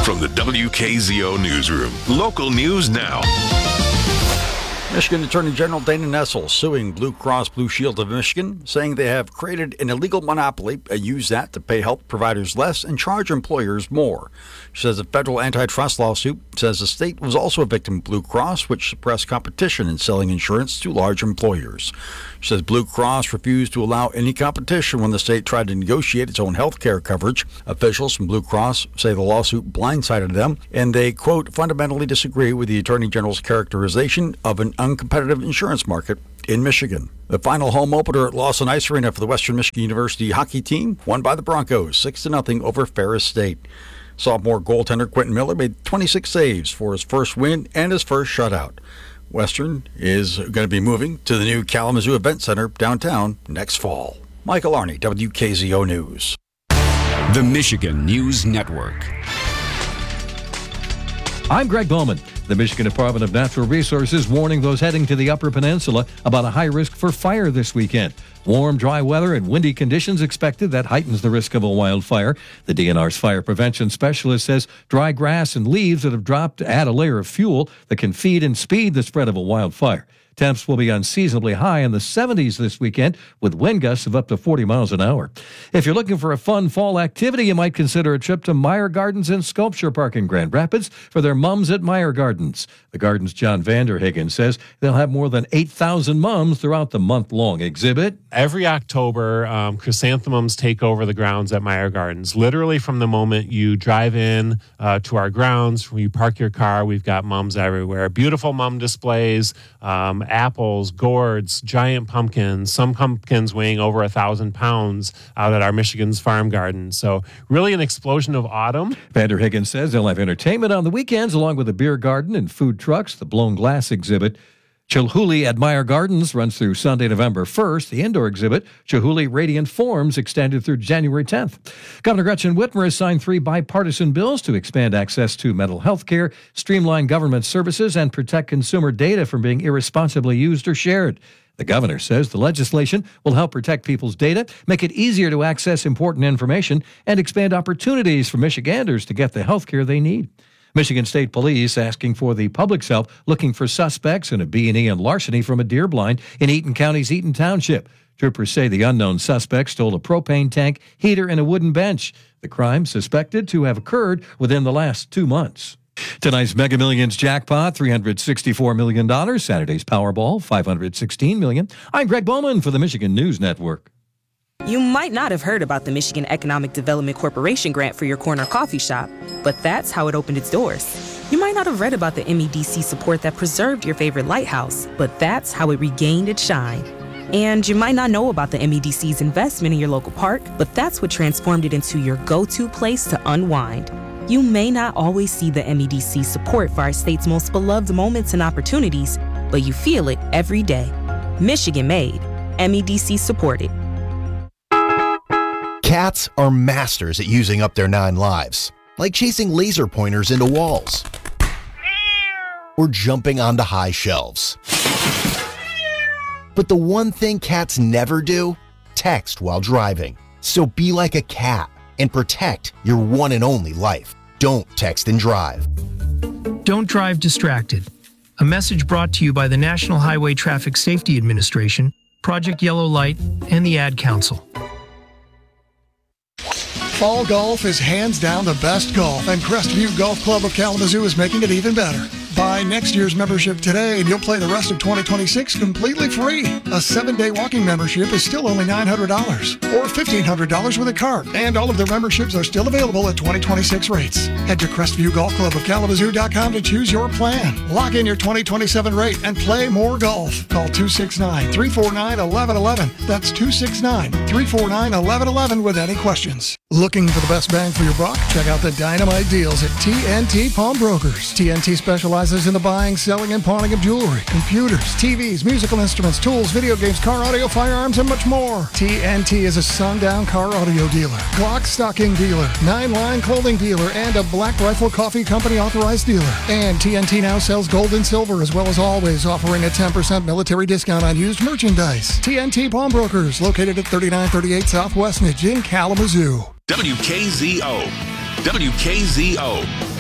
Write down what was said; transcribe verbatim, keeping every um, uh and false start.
From the W K Z O Newsroom, local news now. Michigan Attorney General Dana Nessel suing Blue Cross Blue Shield of Michigan, saying they have created an illegal monopoly and use that to pay health providers less and charge employers more. She says a federal antitrust lawsuit says the state was also a victim of Blue Cross, which suppressed competition in selling insurance to large employers. She says Blue Cross refused to allow any competition when the state tried to negotiate its own health care coverage. Officials from Blue Cross say the lawsuit blindsided them, and they, quote, fundamentally disagree with the Attorney General's characterization of an uncompetitive insurance market in Michigan. The final home opener at Lawson Ice Arena for the Western Michigan University hockey team won by the Broncos six to nothing over Ferris State. Sophomore goaltender Quentin Miller made twenty-six saves for his first win and his first shutout. Western is going to be moving to the new Kalamazoo Event Center downtown next fall. Michael Arney, W K Z O News. The Michigan News Network. I'm Greg Bowman. The Michigan Department of Natural Resources warning those heading to the Upper Peninsula about a high risk for fire this weekend. Warm, dry weather and windy conditions expected. That heightens the risk of a wildfire. The D N R's fire prevention specialist says dry grass and leaves that have dropped add a layer of fuel that can feed and speed the spread of a wildfire. Temps will be unseasonably high in the seventies this weekend with wind gusts of up to forty miles an hour. If you're looking for a fun fall activity, you might consider a trip to Meyer Gardens and Sculpture Park in Grand Rapids for their Mums at Meyer Gardens. The Gardens' John Vanderhagen says they'll have more than eight thousand mums throughout the month-long exhibit. Every October, um, chrysanthemums take over the grounds at Meyer Gardens. Literally from the moment you drive in uh, to our grounds, when you park your car, we've got mums everywhere. Beautiful mum displays, um, apples, gourds, giant pumpkins, some pumpkins weighing over a thousand pounds out at our Michigan's Farm Garden. So really an explosion of autumn. Vanderhagen says they'll have entertainment on the weekends along with a beer garden and food trucks. The blown glass exhibit Chilhooly at Meyer Gardens runs through Sunday, November first. The indoor exhibit, Chilhooly Radiant Forms, extended through January tenth. Governor Gretchen Whitmer has signed three bipartisan bills to expand access to mental health care, streamline government services, and protect consumer data from being irresponsibly used or shared. The governor says the legislation will help protect people's data, make it easier to access important information, and expand opportunities for Michiganders to get the health care they need. Michigan State Police asking for the public's help looking for suspects in a B and E and larceny from a deer blind in Eaton County's Eaton Township. Troopers say the unknown suspect stole a propane tank, heater, and a wooden bench. The crime suspected to have occurred within the last two months. Tonight's Mega Millions jackpot, three hundred sixty-four million dollars. Saturday's Powerball, five hundred sixteen million dollars. I'm Greg Bowman for the Michigan News Network. You might not have heard about the Michigan Economic Development Corporation grant for your corner coffee shop, but that's how it opened its doors. You might not have read about the M E D C support that preserved your favorite lighthouse, but that's how it regained its shine. And you might not know about the M E D C's investment in your local park, but that's what transformed it into your go-to place to unwind. You may not always see the M E D C support for our state's most beloved moments and opportunities, but you feel it every day. Michigan made. M E D C supported. Cats are masters at using up their nine lives, like chasing laser pointers into walls or jumping onto high shelves. But the one thing cats never do, text while driving. So be like a cat and protect your one and only life. Don't text and drive. Don't drive distracted. A message brought to you by the National Highway Traffic Safety Administration, Project Yellow Light, and the Ad Council. Fall golf is hands down the best golf, and Crestview Golf Club of Kalamazoo is making it even better. Buy next year's membership today, and you'll play the rest of twenty twenty-six completely free. A seven-day walking membership is still only nine hundred dollars, or fifteen hundred dollars with a card, and all of their memberships are still available at twenty twenty-six rates. Head to Crestview Golf Club of Kalamazoo dot com to choose your plan. Lock in your twenty twenty-seven rate and play more golf. Call two six nine, three four nine, one one one one. That's two six nine, three four nine, one one one one with any questions. Looking for the best bang for your buck? Check out the dynamite deals at T N T Pawnbrokers. T N T specializes in the buying, selling, and pawning of jewelry, computers, T Vs, musical instruments, tools, video games, car audio, firearms, and much more. T N T is a sundown car audio dealer, Glock stocking dealer, nine-line clothing dealer, and a Black Rifle Coffee Company authorized dealer. And T N T now sells gold and silver, as well as always offering a ten percent military discount on used merchandise. T N T Pawnbrokers, located at thirty-nine thirty-eight South Westnedge in Kalamazoo. W K Z O. W K Z O.